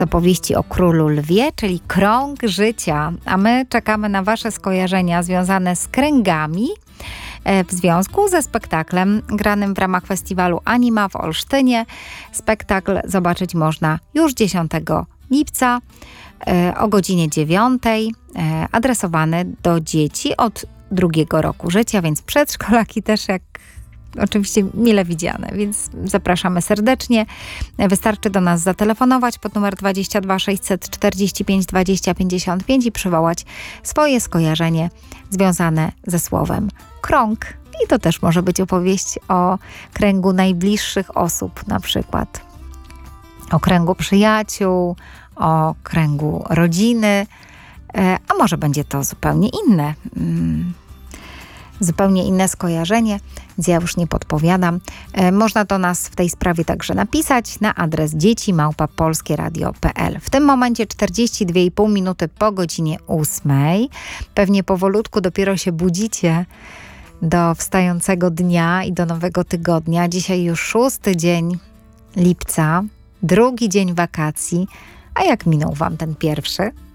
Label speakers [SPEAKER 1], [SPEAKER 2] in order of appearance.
[SPEAKER 1] opowieści o Królu Lwie, czyli Krąg Życia. A my czekamy na wasze skojarzenia związane z kręgami w związku ze spektaklem granym w ramach festiwalu Anima w Olsztynie. Spektakl zobaczyć można już 10 lipca o godzinie 9, adresowany do dzieci od 2 roku życia, więc przedszkolaki też jak oczywiście mile widziane, więc zapraszamy serdecznie. Wystarczy do nas zatelefonować pod numer 22 645 20 55 i przywołać swoje skojarzenie związane ze słowem krąg. I to też może być opowieść o kręgu najbliższych osób, na przykład o kręgu przyjaciół, o kręgu rodziny, a może będzie to zupełnie inne skojarzenie, więc ja już nie podpowiadam. Można do nas w tej sprawie także napisać na adres dzieci@polskieradio.pl. W tym momencie 42,5 minuty po godzinie 8. Pewnie powolutku dopiero się budzicie do wstającego dnia i do nowego tygodnia. Dzisiaj już 6 dzień lipca, 2 dzień wakacji. A jak minął wam ten pierwszy?